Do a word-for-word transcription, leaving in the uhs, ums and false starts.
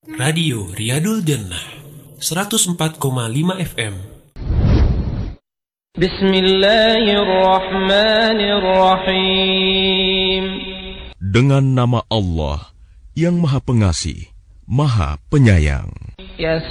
Radio Riyadul Jannah seratus empat koma lima F M. Bismillahirrahmanirrahim. Dengan nama Allah yang Maha Pengasih, Maha Penyayang. Yas